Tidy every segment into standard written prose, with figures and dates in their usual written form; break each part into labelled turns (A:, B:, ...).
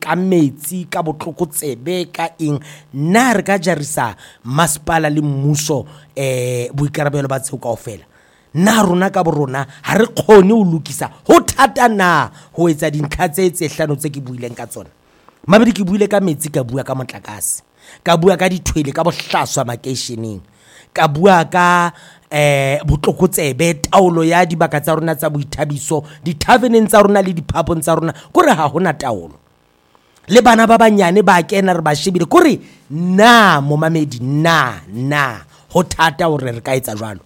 A: ka metsi ka botlokotsebe ka eng nna re ka jarisa masepala le mmuso boikarabelo ba tseo kaofela nna rona ka borona ha re kgone ho lokisa ho thata na ho etsa dintlha tse hlano tse ke buileng ka tsona mabedi ke buile ka metsi ka bua ka motlakase ka bua ka dithwele ka bohlaswa makeisheneng ka bua ka botlokotsebe taolo ya dibaka tsa rona tsa boithabiso di-taverneng tsa rona le diphapong tsa rona kore ha hona taolo le bana ba banyane ba kena re ba shebile kore na momamedi na ho thata hore re ka etsa jwalo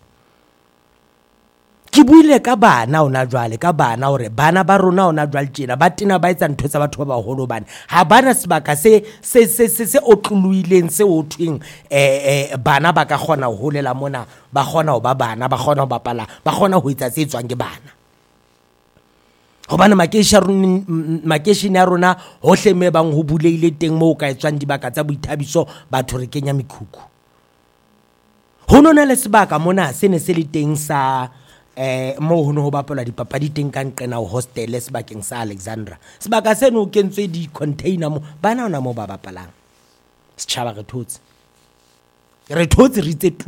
A: ke buile ka bana ona jwale ka bana hore bana ba rona ona jwale tjena ba tena ba etsa ntho tsa batho ba baholo bana ha bana sebaka se otluluileng se ho thweng bana ba ka kgona ho holela mona ba kgona ho ba bana ba kgona ho bapala ba kgona ho etsa tse tswang ke bana hobane makeishene ya rona hohle me bang ho buleile teng moo ka etswang dibaka tsa boithabiso batho re kenya mekhukhu ho nona le sebaka mona se ne se le teng sa mo hono ho bapala dipapadi teng ka nqena ho hostel sebakeng sa Alexandra sebaka seno o kentswe di container mo bana ona mo ba bapalang setjhaba re thotse re itse tu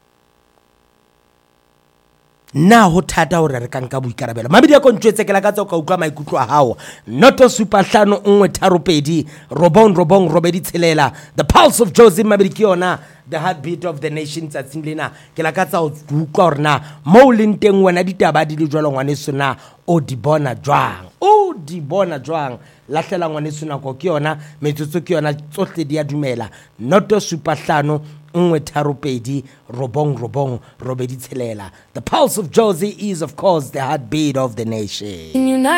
A: na ho thata hore re ka nka boikarabelo mabedi a kontjwetse ke la ka tsa ka utlwa maikutlo a hao noto super 512 robedi tshelela the pulse of Josie mabedi ke yona the heartbeat of the nation tsatsing lena ke la ka tsa utlwa hore na mo leng teng wena ditaba di le jwalo ngwaneso na o di bona jwang lahlela ngwaneso nako ke yona metsotso ke yona tsohle di a dumela noto super 512 robedi tshelela the pulse of Josie is of course the heartbeat of the nation.